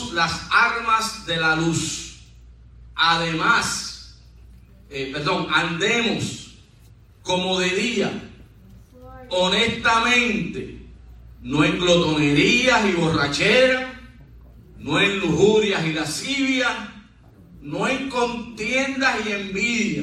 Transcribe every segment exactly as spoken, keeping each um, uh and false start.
tomemos las armas de la luz. Además, eh, perdón, andemos como de día, honestamente, no en glotonerías y borracheras, no en lujurias y lascivias, no en contiendas y envidia,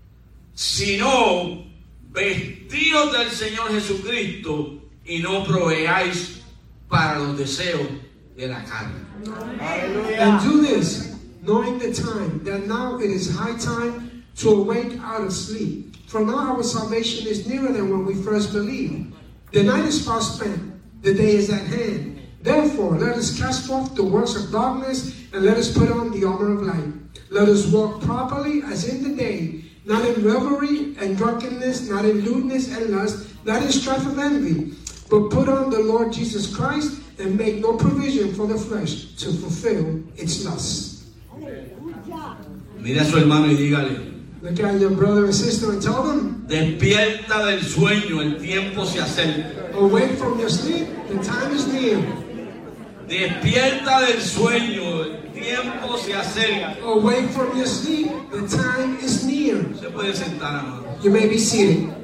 sino vestidos del Señor Jesucristo y no proveáis para los deseos de la carne. And do this, knowing the time, that now it is high time to awake out of sleep. For now our salvation is nearer than when we first believed. The night is far spent, the day is at hand. Therefore, let us cast forth the works of darkness, and let us put on the armor of light. Let us walk properly as in the day, not in revelry and drunkenness, not in lewdness and lust, not in strife of envy, but put on the Lord Jesus Christ, and make no provision for the flesh to fulfill its lusts. Mira a su hermano y dígale: Look at your brother and sister and tell them, despierta del sueño, el tiempo se acerca. awake from your sleep, the time is near. Despierta del sueño, el tiempo se acerca. Awake from your sleep, the time is near. Se puede sentar, amado. You may be seated.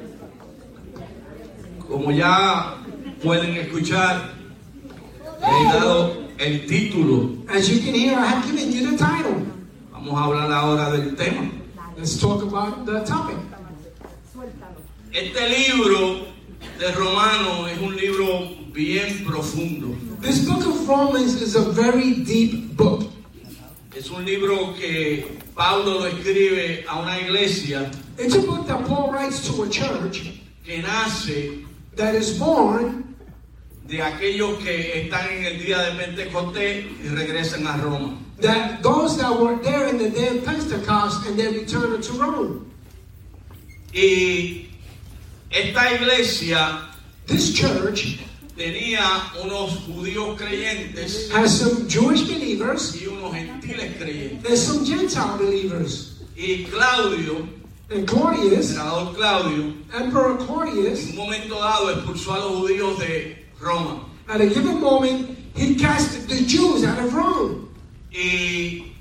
Como ya pueden escuchar, le he dado el título. As you can hear, I have given you the title. Vamos a hablar ahora del tema. Let's talk about the topic. Este libro de Romanos es un libro bien profundo. This book of Romans is a very deep book. Es un libro que Pablo lo escribe a una iglesia It's a book that Paul writes to a church que nace that is born de aquellos que están en el día de Pentecostés y regresan a Roma. that those that were there in the day of Pentecost and they returned to Rome. Y esta iglesia This church tenía unos judíos creyentes has some Jewish believers y unos gentiles creyentes. and some Gentile believers. Y Claudio, And el Claudius, emperador Claudio, Emperor en Claudius, un momento dado expulsó a los judíos de Roma. at a given moment, he cast the Jews out of Rome. Y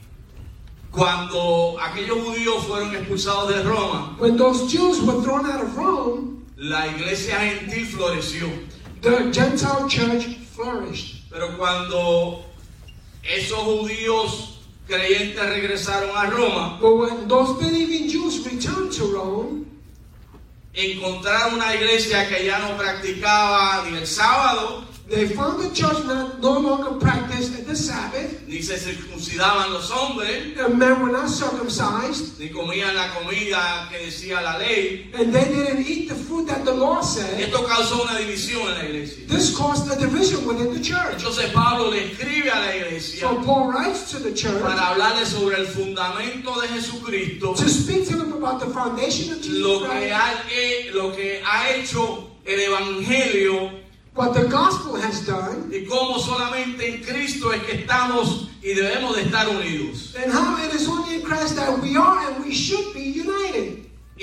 cuando aquellos judíos fueron expulsados de Roma, When those Jews were thrown out of Rome, la iglesia gentil floreció. the Gentile church flourished. Pero cuando esos judíos creyentes regresaron a Roma, But when those believing Jews returned to Rome, encontraron una iglesia que ya no practicaba ni el sábado, they found the church not, no longer practiced the Sabbath, ni se circuncidaban los hombres, the men were not circumcised, ni comían la comida que decía la ley. and they didn't eat the food that the law said. Esto causó una división en la iglesia. This caused a division within the church. Entonces Pablo le escribe a la iglesia So Paul writes to the church para hablarle sobre el fundamento de Jesucristo, to speak to them about the foundation of Jesus lo que Christ, ha, eh, lo que ha hecho el evangelio what the gospel has done, y cómo solamente en Cristo es que estamos y debemos de estar unidos. and how it is only in Christ that we are and we should be united.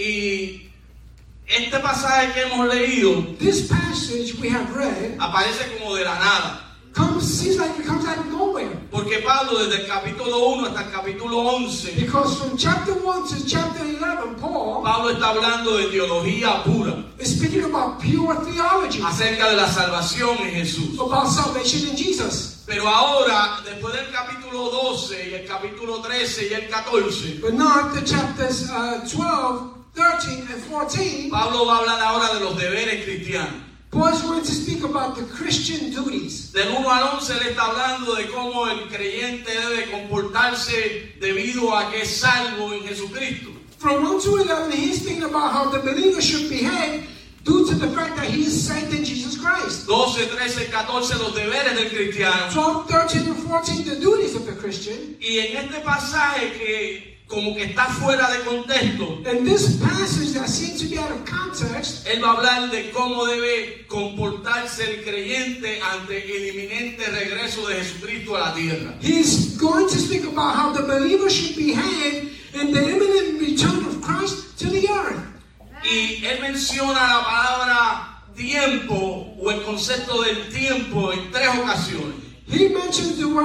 Y este pasaje que hemos leído This passage we have read aparece como de la nada, comes seems like it comes out of nowhere. porque Pablo desde el capítulo uno hasta el capítulo once, Because from chapter one to chapter eleven, Paul Pablo está hablando de teología pura is speaking about pure theology, acerca de la salvación en Jesús. about salvation in Jesus. Pero ahora, después del capítulo doce y el capítulo trece y el catorce, But now after chapters uh, twelve, thirteen, and fourteen, Pablo va a hablar ahora de los deberes cristianos. Paul is going to speak about the Christian duties. Del uno al once le está hablando de cómo el creyente debe comportarse debido a que es salvo en Jesucristo. From one to eleven, he's speaking about how the believer should behave due to the fact that he is saved in Jesus Christ. doce, trece, catorce, los deberes del cristiano. twelve, thirteen, and fourteen, the duties of the Christian. Y en este pasaje que como que está fuera de contexto, And this passage that seems to be out of context, él va a hablar de cómo debe comportarse el creyente ante el inminente regreso de Jesucristo a la tierra. he's going to speak about how the believer should behave in the imminent return of Christ to the earth. Y él menciona la palabra tiempo o el concepto del tiempo en tres ocasiones. He mentions the word